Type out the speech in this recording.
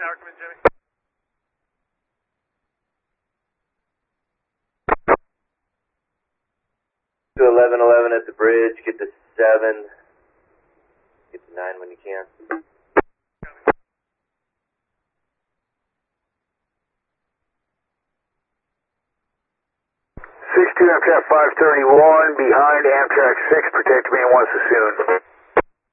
tower, come in, Jimmy. To 1111 at the bridge, get to 7. Get to 9 when you can. 62 Amtrak 531, behind Amtrak 6, protect me and once soon.